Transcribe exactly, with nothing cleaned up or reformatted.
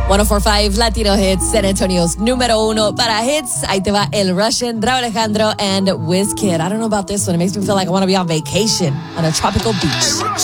ciento cuatro punto cinco Latino Hits, San Antonio's número uno para hits. Ahí te va El Russian, Rauw Alejandro, and Wizkid. I don't know about this one. It makes me feel like I want to be on vacation on a tropical beach.